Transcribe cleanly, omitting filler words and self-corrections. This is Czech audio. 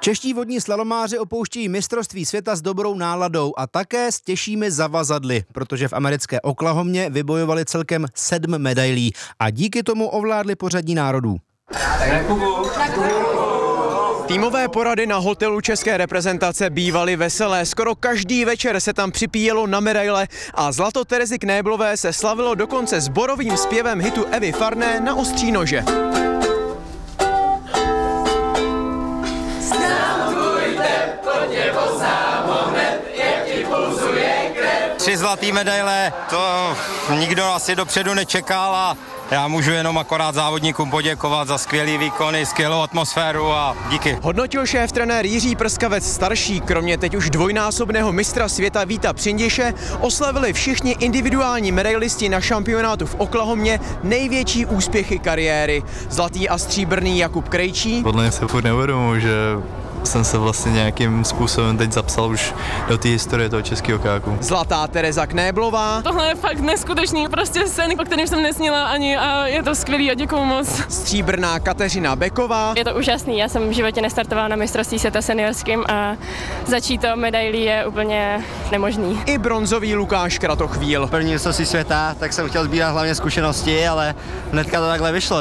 Čeští vodní slalomáři opouštějí mistrovství světa s dobrou náladou a také s těžšími zavazadly, protože v americké Oklahomě vybojovali celkem 7 medailí a díky tomu ovládli pořadí národů. Týmové porady na hotelu české reprezentace bývaly veselé. Skoro každý večer se tam připíjelo na medaile a zlato Terezy Knéblové se slavilo dokonce sborovým zpěvem hitu Evy Farné Na ostří nože. Tři zlatý medaile, to nikdo asi dopředu nečekal a já můžu jenom akorát závodníkům poděkovat za skvělý výkony, skvělou atmosféru a díky. Hodnotil šéf-trenér Jiří Prskavec starší, kromě teď už dvojnásobného mistra světa Víta Přindiše, oslavili všichni individuální medailisti na šampionátu v Oklahomě největší úspěchy kariéry. Zlatý a stříbrný Jakub Krejčí. Podle mě se furt neuvědomuji, že jsem se vlastně nějakým způsobem teď zapsal už do té historie toho českého kajaku. Zlatá Tereza Knéblová. Tohle je fakt neskutečný, prostě sen, o kterém jsem nesnila ani a je to skvělý a děkuju moc. Stříbrná Kateřina Beková. Je to úžasný, já jsem v životě nestartovala na mistrovství světa seniorským a začít to medailí je úplně nemožný. I bronzový Lukáš Kratochvíl. První mistrovství světa, tak jsem chtěl sbírat hlavně zkušenosti, ale hnedka to takhle vyšlo.